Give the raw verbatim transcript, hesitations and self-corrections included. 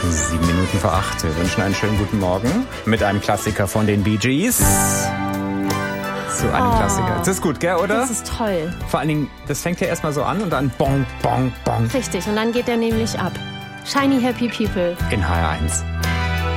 Sieben Minuten vor acht. Wir wünschen einen schönen guten Morgen mit einem Klassiker von den Bee Gees. Zu einem oh, Klassiker. Das ist gut, gell, oder? Das ist toll. Vor allen Dingen, das fängt ja erstmal so an und dann bong, bong, bong. Richtig, und dann geht der nämlich ab. Shiny Happy People. In H R eins.